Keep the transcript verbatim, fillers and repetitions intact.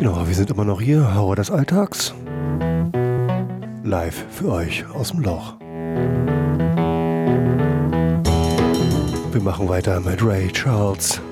Genau, wir sind immer noch hier, Horror des Alltags. Live für euch aus dem Loch. Wir machen weiter mit Ray Charles.